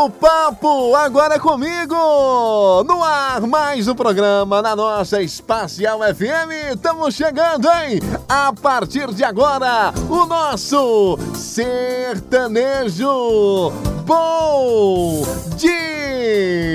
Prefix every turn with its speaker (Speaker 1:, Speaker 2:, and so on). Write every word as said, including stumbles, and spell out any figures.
Speaker 1: O papo agora é comigo. No ar, mais um programa na nossa Espacial F M. Estamos chegando, hein? A partir de agora, o nosso sertanejo bom dia.